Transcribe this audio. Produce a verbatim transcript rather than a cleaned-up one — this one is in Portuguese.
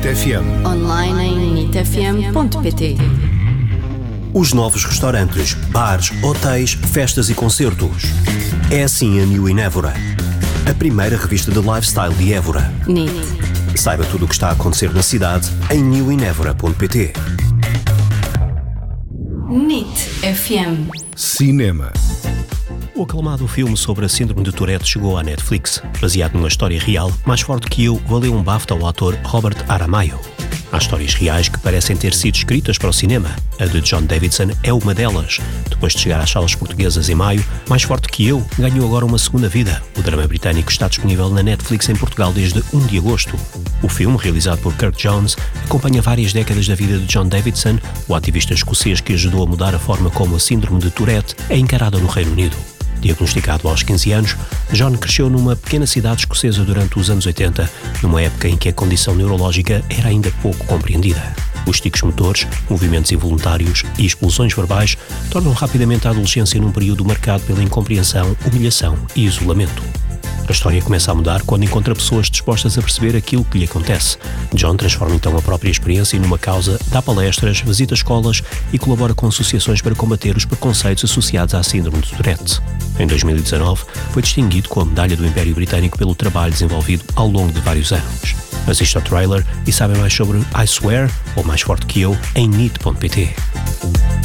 NIT F M. Online em nit f m ponto p t. Os novos restaurantes, bares, hotéis, festas e concertos. É assim a New in Évora. A primeira revista de lifestyle de Évora. N I T. Saiba tudo o que está a acontecer na cidade em new in évora ponto p t. N I T F M. Cinema. O aclamado filme sobre a síndrome de Tourette chegou à Netflix. Baseado numa história real, Mais Forte Que Eu valeu um BAFTA ao ator Robert Aramayo. Há histórias reais que parecem ter sido escritas para o cinema. A de John Davidson é uma delas. Depois de chegar às salas portuguesas em maio, Mais Forte Que Eu ganhou agora uma segunda vida. O drama britânico está disponível na Netflix em Portugal desde um de agosto. O filme, realizado por Kirk Jones, acompanha várias décadas da vida de John Davidson, o ativista escocês que ajudou a mudar a forma como a síndrome de Tourette é encarada no Reino Unido. Diagnosticado aos quinze anos, John cresceu numa pequena cidade escocesa durante os anos oitenta, numa época em que a condição neurológica era ainda pouco compreendida. Os tiques motores, movimentos involuntários e explosões verbais tornam rapidamente a adolescência num período marcado pela incompreensão, humilhação e isolamento. A história começa a mudar quando encontra pessoas dispostas a perceber aquilo que lhe acontece. John transforma então a própria experiência numa causa, dá palestras, visita escolas e colabora com associações para combater os preconceitos associados à síndrome de Tourette. Em dois mil e dezanove, foi distinguido com a Medalha do Império Britânico pelo trabalho desenvolvido ao longo de vários anos. Assista ao trailer e saiba mais sobre I Swear ou Mais Forte Que Eu em nit ponto p t.